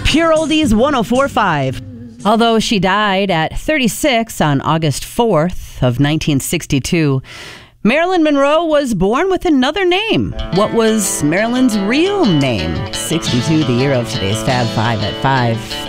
Pure Oldies 104.5. Although she died at 36 on August 4th of 1962, Marilyn Monroe was born with another name. What was Marilyn's real name? 62, the year of today's Fab Five at 5.